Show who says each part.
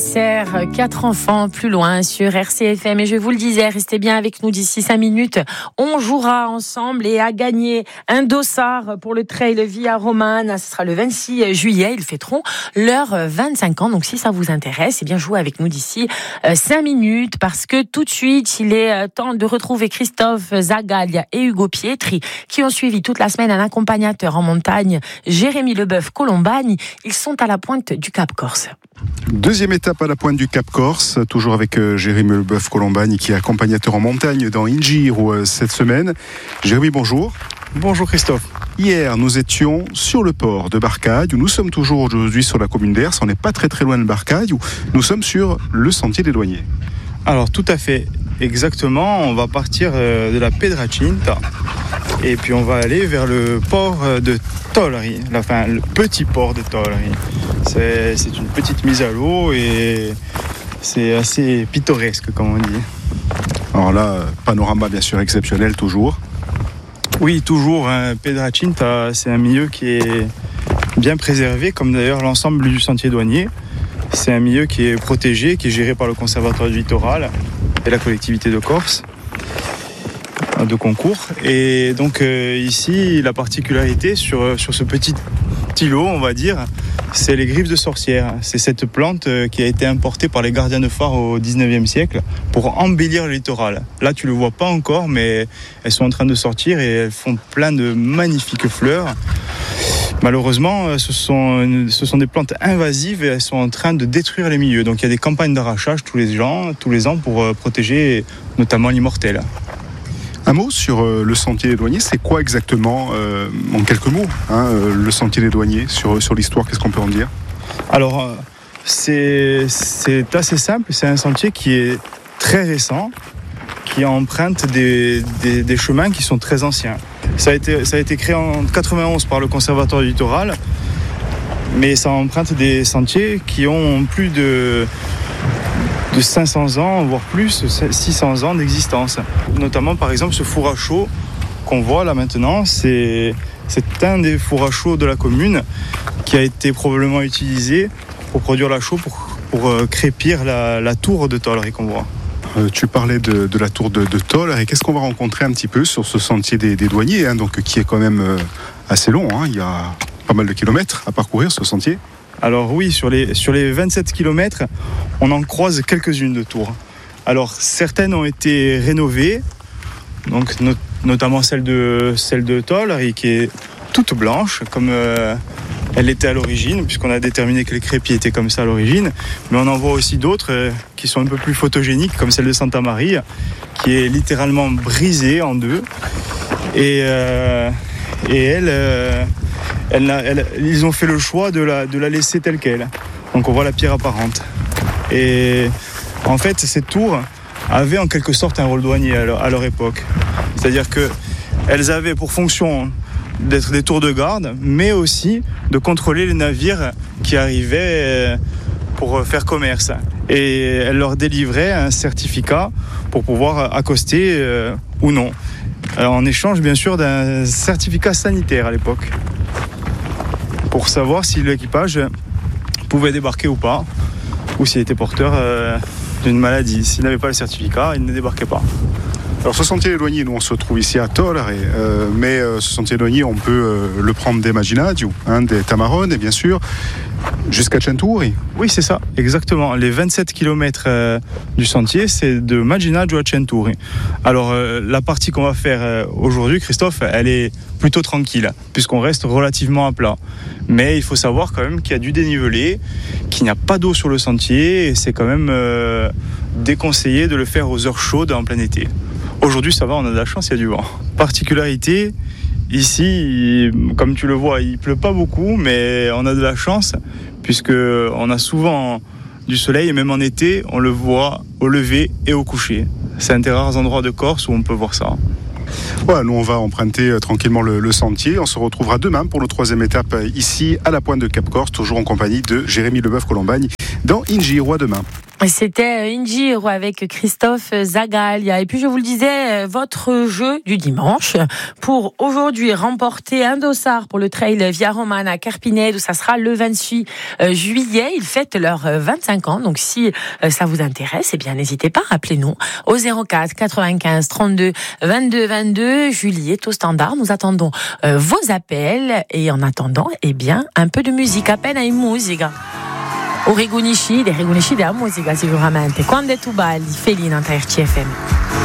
Speaker 1: Serre, 4 enfants plus loin sur RCFM. Et je vous le disais, restez bien avec nous d'ici 5 minutes. On jouera ensemble et à gagner un dossard pour le trail Via Romana. Ce sera le 26 juillet. Ils fêteront leurs 25 ans. Donc si ça vous intéresse, eh bien jouez avec nous d'ici 5 minutes parce que tout de suite, il est temps de retrouver Christophe Zagaglia et Hugo Pietri qui ont suivi toute la semaine un accompagnateur en montagne, Jérémy Leboeuf-Colombagne. Ils sont à la pointe du Cap Corse.
Speaker 2: Deuxième étape à la pointe du Cap Corse, toujours avec Jérémy Leboeuf-Colombagne qui est accompagnateur en montagne dans Ingiro cette semaine. Jérémy, bonjour.
Speaker 3: Bonjour Christophe.
Speaker 2: Hier, nous étions sur le port de Barcaille, où nous sommes toujours aujourd'hui sur la commune d'Ers. On n'est pas très loin de Barcaille, où nous sommes sur le sentier des douaniers.
Speaker 3: Alors tout à fait, exactement, on va partir de la Pedracinta et puis on va aller vers le port de Tolari, enfin le petit port de Tolari. C'est une petite mise à l'eau et c'est assez pittoresque comme on dit.
Speaker 2: Alors là, panorama bien sûr exceptionnel toujours.
Speaker 3: Oui, toujours, Pedracinta, c'est un milieu qui est bien préservé, comme d'ailleurs l'ensemble du sentier douanier. C'est un milieu qui est protégé, qui est géré par le Conservatoire du Littoral et la collectivité de Corse, de Concours. Et donc ici, la particularité sur ce petit îlot, on va dire, c'est les griffes de sorcière. C'est cette plante qui a été importée par les gardiens de phare au 19e siècle pour embellir le littoral. Là, tu ne le vois pas encore, mais elles sont en train de sortir et elles font plein de magnifiques fleurs. Malheureusement, ce sont des plantes invasives et elles sont en train de détruire les milieux. Donc il y a des campagnes d'arrachage tous les ans pour protéger notamment l'immortel.
Speaker 2: Un mot sur le sentier des douaniers, c'est quoi exactement, en quelques mots, le sentier des douaniers, sur l'histoire, qu'est-ce qu'on peut en dire ?
Speaker 3: Alors, c'est assez simple, c'est un sentier qui est très récent, qui emprunte des chemins qui sont très anciens. Ça a été créé en 91 par le Conservatoire du Littoral, mais ça emprunte des sentiers qui ont plus de 500 ans, voire plus, 600 ans d'existence. Notamment, par exemple, ce four à chaud qu'on voit là maintenant, c'est un des fours à chaud de la commune qui a été probablement utilisé pour produire la chaux, pour crépir la tour de Tolari qu'on voit.
Speaker 2: Tu parlais de la tour de Tolari, et qu'est-ce qu'on va rencontrer un petit peu sur ce sentier des douaniers, donc, qui est quand même assez long, il y a pas mal de kilomètres à parcourir ce sentier.
Speaker 3: Alors oui, sur les 27 km, on en croise quelques-unes de tours. Alors certaines ont été rénovées, donc notamment celle de Tolari qui est toute blanche, comme elle était à l'origine, puisqu'on a déterminé que les crépis étaient comme ça à l'origine. Mais on en voit aussi d'autres qui sont un peu plus photogéniques, comme celle de Santa Maria, qui est littéralement brisée en deux. Et ils ont fait le choix de la laisser telle qu'elle. Donc on voit la pierre apparente. Et en fait, cette tour avait en quelque sorte un rôle douanier à leur époque. C'est-à-dire qu'elles avaient pour fonction d'être des tours de garde, mais aussi de contrôler les navires qui arrivaient pour faire commerce. Et elles leur délivraient un certificat pour pouvoir accoster ou non. Alors, en échange, bien sûr, d'un certificat sanitaire à l'époque, pour savoir si l'équipage pouvait débarquer ou pas, ou s'il était porteur d'une maladie. S'il n'avait pas le certificat, il ne débarquait pas.
Speaker 2: Alors ce sentier des douaniers, nous on se trouve ici à Tolari, mais ce sentier des douaniers, on peut le prendre des Maginaggio, des Tamarones, et bien sûr, jusqu'à Centuri.
Speaker 3: Oui, c'est ça, exactement. Les 27 km du sentier, c'est de Maginaggio à Centuri. Alors, la partie qu'on va faire aujourd'hui, Christophe, elle est plutôt tranquille, puisqu'on reste relativement à plat. Mais il faut savoir quand même qu'il y a du dénivelé, qu'il n'y a pas d'eau sur le sentier, et c'est quand même déconseillé de le faire aux heures chaudes en plein été. Aujourd'hui, ça va, on a de la chance, il y a du vent. Particularité, ici, comme tu le vois, il pleut pas beaucoup, mais on a de la chance, puisqu'on a souvent du soleil, et même en été, on le voit au lever et au coucher. C'est un des rares endroits de Corse où on peut voir ça.
Speaker 2: Voilà, nous on va emprunter tranquillement le sentier. On se retrouvera demain pour notre 3e étape ici à la pointe de Cap Corse, toujours en compagnie de Jérémy Leboeuf-Colombagne dans Ingiro demain.
Speaker 1: C'était In Giro avec Christophe Zagalia. Et puis je vous le disais, votre jeu du dimanche pour aujourd'hui remporter un dossard pour le trail Via Romana à Carpinedo, ça sera le 28 juillet. Ils fêtent leurs 25 ans. Donc si ça vous intéresse, eh bien n'hésitez pas, appelez-nous au 04 95 32 22 22. Julie est au standard. Nous attendons vos appels et en attendant, eh bien un peu de musique, appena in musica. O Regonisci della musica sicuramente. Quando è tu balli, Felina, RCFM.